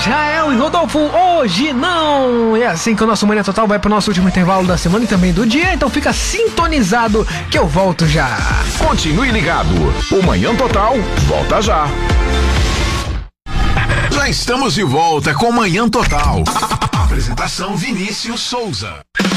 Israel e Rodolfo, hoje não! É assim que o nosso Manhã Total vai pro nosso último intervalo da semana e também do dia, então fica sintonizado que eu volto já. Continue ligado, o Manhã Total volta já. Já estamos de volta com Manhã Total. Apresentação Vinícius Souza.